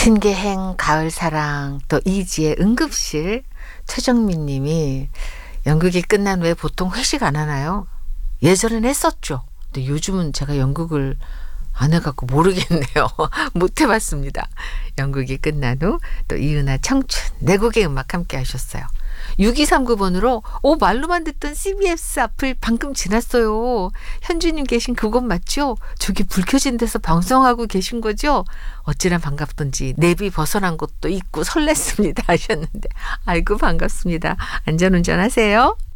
신계행 가을사랑 또 이지의 응급실 최정민 님이 연극이 끝난 후에 보통 회식 안 하나요? 예전엔 했었죠. 근데 요즘은 제가 연극을 안 해갖고 모르겠네요. 못 해봤습니다. 연극이 끝난 후 또 이은하 청춘 내 곡의 음악 함께 하셨어요. 6239번으로 말로만 듣던 CBS 앞을 방금 지났어요. 현주님 계신 그곳 맞죠? 저기 불 켜진 데서 방송하고 계신 거죠? 어찌나 반갑던지 내비 벗어난 곳도 있고 설렜습니다 하셨는데 아이고 반갑습니다. 안전운전 하세요.